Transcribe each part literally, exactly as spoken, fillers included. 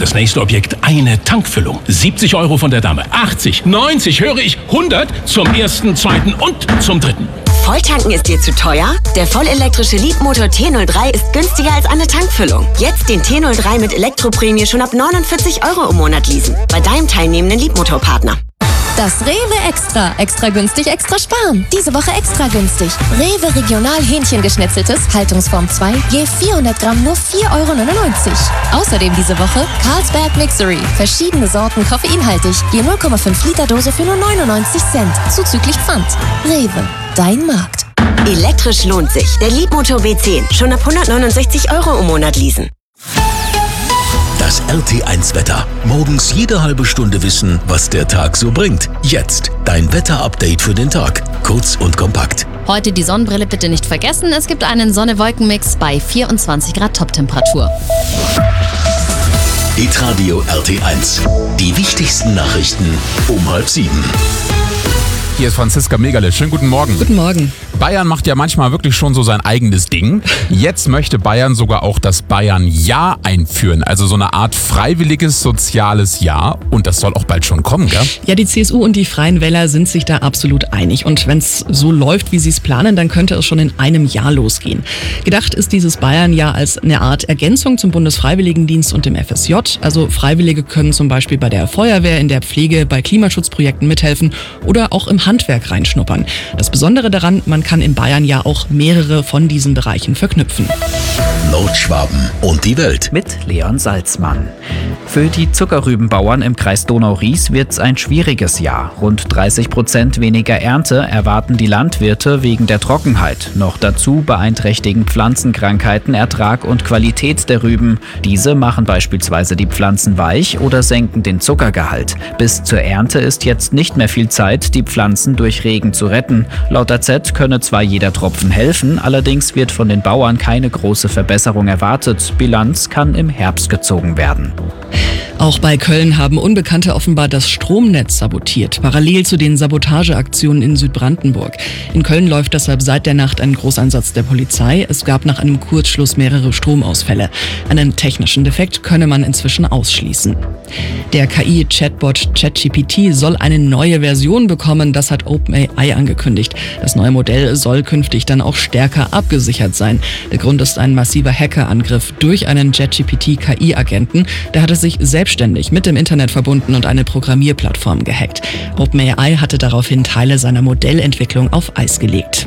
das nächste Objekt eine Tankfüllung. siebzig Euro von der Dame, achtzig, neunzig, höre ich, hundert zum ersten, zweiten und zum dritten. Volltanken ist dir zu teuer? Der vollelektrische Leapmotor T null drei ist günstiger als eine Tankfüllung. Jetzt den T null drei mit Elektroprämie schon ab neunundvierzig Euro im Monat leasen. Bei deinem teilnehmenden Leapmotor-Partner. Das Rewe Extra. Extra günstig, extra sparen. Diese Woche extra günstig. Rewe Regional Hähnchengeschnetzeltes, Haltungsform zwei, je vierhundert Gramm nur vier Euro neunundneunzig. Außerdem diese Woche Carlsberg Mixery. Verschiedene Sorten koffeinhaltig. Je null Komma fünf Liter Dose für nur neunundneunzig Cent. Zuzüglich Pfand. Rewe. Dein Markt. Elektrisch lohnt sich. Der Leapmotor W zehn. Schon ab hundertneunundsechzig Euro im Monat leasen. Das R T eins Wetter. Morgens jede halbe Stunde wissen, was der Tag so bringt. Jetzt dein Wetter-Update für den Tag. Kurz und kompakt. Heute die Sonnenbrille bitte nicht vergessen. Es gibt einen Sonne-Wolken-Mix bei vierundzwanzig Grad Toptemperatur. Hitradio R T eins. Die wichtigsten Nachrichten um halb sieben. Hier ist Franziska Megale. Schönen guten Morgen. Guten Morgen. Bayern macht ja manchmal wirklich schon so sein eigenes Ding. Jetzt möchte Bayern sogar auch das Bayern-Jahr einführen. Also so eine Art freiwilliges soziales Jahr. Und das soll auch bald schon kommen, gell? Ja, die C S U und die Freien Wähler sind sich da absolut einig. Und wenn es so läuft, wie sie es planen, dann könnte es schon in einem Jahr losgehen. Gedacht ist dieses Bayern-Jahr als eine Art Ergänzung zum Bundesfreiwilligendienst und dem F S J. Also Freiwillige können zum Beispiel bei der Feuerwehr, in der Pflege, bei Klimaschutzprojekten mithelfen oder auch im Handwerk reinschnuppern. Das Besondere daran, man kann in Bayern ja auch mehrere von diesen Bereichen verknüpfen. Nordschwaben und die Welt. Mit Leon Salzmann. Für die Zuckerrübenbauern im Kreis Donau-Ries wird es ein schwieriges Jahr. Rund dreißig Prozent weniger Ernte erwarten die Landwirte wegen der Trockenheit. Noch dazu beeinträchtigen Pflanzenkrankheiten Ertrag und Qualität der Rüben. Diese machen beispielsweise die Pflanzen weich oder senken den Zuckergehalt. Bis zur Ernte ist jetzt nicht mehr viel Zeit, die Pflanzen durch Regen zu retten. Laut A Z könne zwar jeder Tropfen helfen, allerdings wird von den Bauern keine große Verbesserung erwartet. Bilanz kann im Herbst gezogen werden. Auch bei Köln haben Unbekannte offenbar das Stromnetz sabotiert, parallel zu den Sabotageaktionen in Südbrandenburg. In Köln läuft deshalb seit der Nacht ein Großeinsatz der Polizei. Es gab nach einem Kurzschluss mehrere Stromausfälle. Einen technischen Defekt könne man inzwischen ausschließen. Der K I-Chatbot ChatGPT soll eine neue Version bekommen, das hat OpenAI angekündigt. Das neue Modell soll künftig dann auch stärker abgesichert sein. Der Grund ist ein massiver Hackerangriff durch einen ChatGPT-K I-Agenten. Der hatte sich selbstständig mit dem Internet verbunden und eine Programmierplattform gehackt. OpenAI hatte daraufhin Teile seiner Modellentwicklung auf Eis gelegt.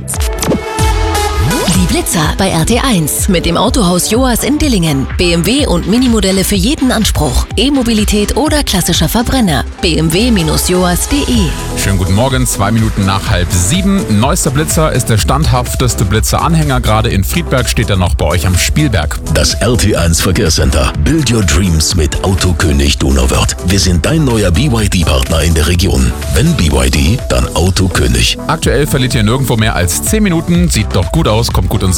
Die Blitzer bei R T eins mit dem Autohaus Joas in Dillingen. B M W und Minimodelle für jeden Anspruch. E-Mobilität oder klassischer Verbrenner. b m w Bindestrich joas punkt de. Schönen guten Morgen, zwei Minuten nach halb sieben. Neuester Blitzer ist der standhafteste Blitzer-Anhänger. Gerade in Friedberg steht er noch bei euch am Spielberg. Das R T eins Verkehrscenter. Build your dreams mit Autokönig Donauwörth. Wir sind dein neuer B Y D-Partner in der Region. Wenn B Y D, dann Autokönig. Aktuell verliert ihr nirgendwo mehr als zehn Minuten. Sieht doch gut aus, kommt gut ins